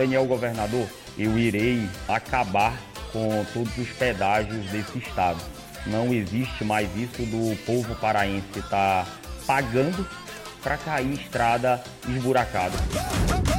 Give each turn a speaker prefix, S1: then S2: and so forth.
S1: Daniel Governador, eu irei acabar com todos os pedágios desse estado. Não existe mais isso do povo paraense estar pagando para cair estrada esburacada.